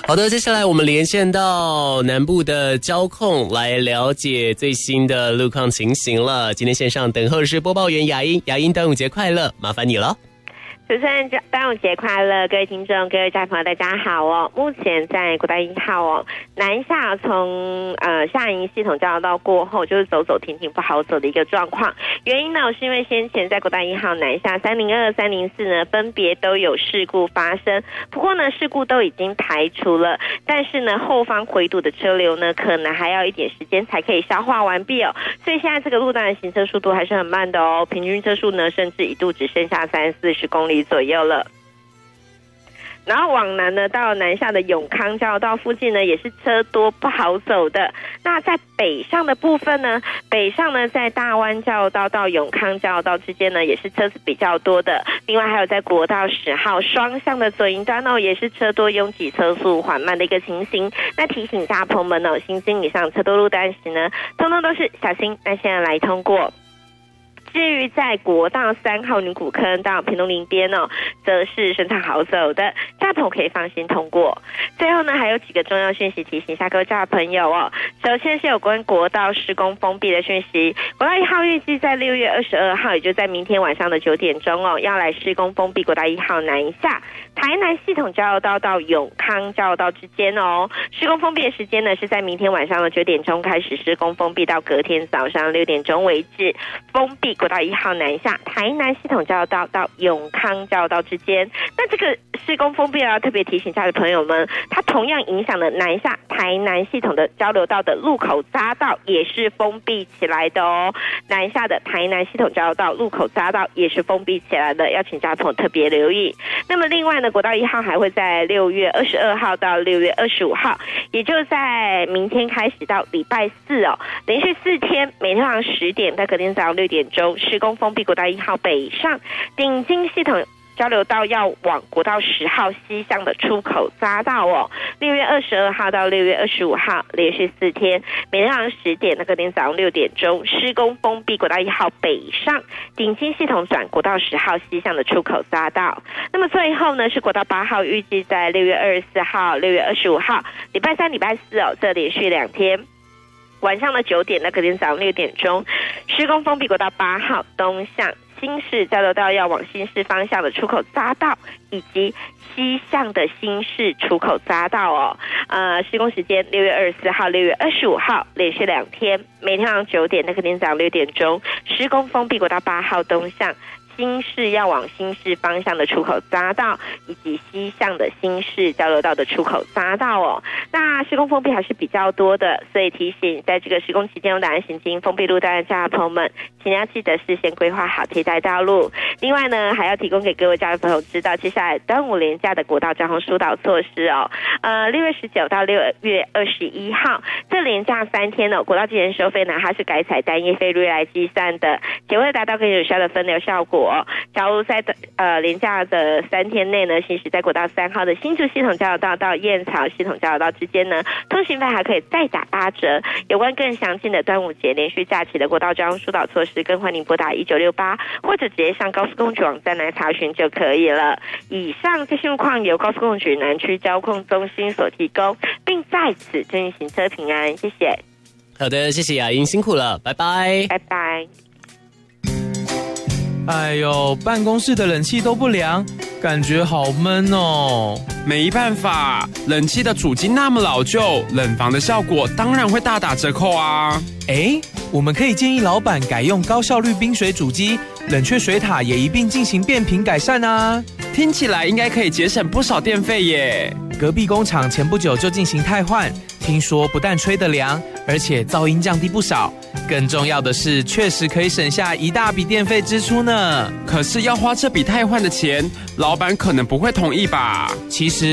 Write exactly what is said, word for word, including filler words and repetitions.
好的，接下来我们连线到南部的交控来了解最新的路况情形了。今天线上等候的是播报员雅英，雅英端午节快乐，麻烦你了。 主持人，端午节快乐，各位听众、各位家朋友，大家好哦！目前在国道一号哦，南下从呃下营系统交流道过后，就是走走停停不好走的一个状况。原因呢，是因为先前在国道一号南下三零二、三零四呢，分别都有事故发生。不过呢，事故都已经排除了，但是呢，后方回堵的车流呢，可能还要一点时间才可以消化完毕哦。所以现在这个路段的行车速度还是很慢的哦，平均车速呢，甚至一度只剩下三四十公里左右了。然后往南呢，到南下的永康交流道附近呢，也是车多不好走的。那在北上的部分呢，北上呢，在大湾交流道到永康交流道之间呢，也是车子比较多的。另外还有在国道十号双向的左营端哦，也是车多拥挤、车速缓慢的一个情形。那提醒大家朋友们哦，行经以上车多路段时呢，通通都是小心耐心的来通过。至于在国道三号女古坑到屏东林边哦，则是顺畅好走的，大朋友可以放心通过。最后呢，还有几个重要讯息提醒一下各位家朋友哦。首先是有关国道施工封闭的讯息，国道一号预计在六月二十二号，也就在明天晚上的九点钟哦，要来施工封闭国道一号南下台南系统交流道到永康交流道之间哦。施工封闭的时间呢，是在明天晚上的九点钟开始施工封闭，到隔天早上六点钟为止，封闭国道一号南下台南系统交流道到永康交流道之间。那这个施工封闭要特别提醒家的朋友们，它同样影响了南下台南系统的交流道的路口匝道也是封闭起来的哦。南下的台南系统交流道路口匝道也是封闭起来的，要请家朋友特别留意。那么另外呢，国道一号还会在六月二十二号到六月二十五号，也就在明天开始到礼拜四哦，连续四天，每天晚上十点到隔天早上六点钟，施工封闭国道一号北上顶金系统交流道要往国道十号西向的出口匝道哦。六月二十二号到六月二十五号，连续四天，每天晚上十点到隔天早上六点钟，施工封闭国道一号北上顶金系统转国道十号西向的出口匝道。那么最后呢，是国道八号，预计在六月二十四号、六月二十五号，礼拜三、礼拜四哦，这连续两天。晚上的九点到隔天早上六点钟，施工封闭国道八号东向新市交流道要往新市方向的出口匝道，以及西向的新市出口匝道哦。呃，施工时间六月二十四号、六月二十五号，连续两天，每天晚上九点到隔天早上六点钟，施工封闭国道八号东向新市要往新市方向的出口匝道，以及西向的新市交流道的出口匝道哦。那施工封闭还是比较多的，所以提醒在这个施工期间有打算行经封闭路段的家朋友们，请要记得事先规划好替代道路。另外呢，还要提供给各位家人朋友知道，接下来端午连假的国道交通疏导措施哦。呃，六月十九到六月二十一号这连假三天哦，国道计程收费呢，它是改采单一费率来计算的，且为了达到更有效的分流效果。假如在呃连假的三天内呢，行驶在国道三号的新竹系统交流道到燕巢系统交流道之间呢，通行费还可以再打八折。有关更详尽的端午节连续假期的国道交通疏导措施，更欢迎拨打一九六八，或者直接上高速公路局网站来查询就可以了。以上这些路况由高速公路局南区交控中心所提供，并在此祝您行车平安，谢谢。 好的，谢谢雅英，辛苦了，拜拜， 拜拜。 哎呦，办公室的冷气都不凉，感觉好闷哦。 没办法，冷气的主机那么老旧，冷房的效果当然会大打折扣啊。 哎，我们可以建议老板改用高效率冰水主机，冷却水塔也一并进行变频改善啊。 听起来应该可以节省不少电费耶。 隔壁工厂前不久就进行汰换，听说不但吹得凉，而且噪音降低不少。更重要的是，确实可以省下一大笔电费支出呢。 可是要花这笔汰换的钱，老板可能不会同意吧？ 其实